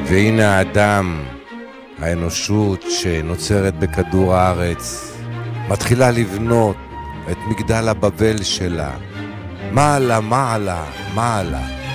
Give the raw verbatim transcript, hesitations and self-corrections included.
והנה האדם, האנושות שנוצרת בכדור הארץ, מתחילה לבנות את מגדל הבבל שלה. מעלה, מעלה, מעלה.